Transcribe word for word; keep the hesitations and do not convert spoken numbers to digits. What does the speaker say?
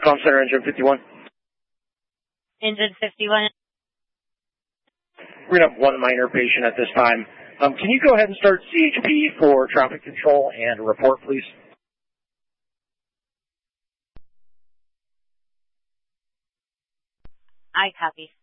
Comm Center, Engine fifty-one. Engine fifty-one. We're going to have one minor patient at this time. Um, can you go ahead and start C H P for traffic control and report, please? I copy.